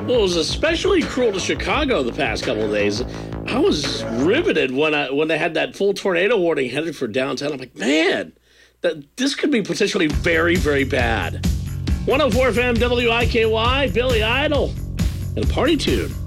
Well, it was especially cruel to Chicago the past couple of days. I was riveted when they had that full tornado warning headed for downtown. I'm like, man, this could be potentially very, very bad. 104 FM WIKY, Billy Idol, and a party tune.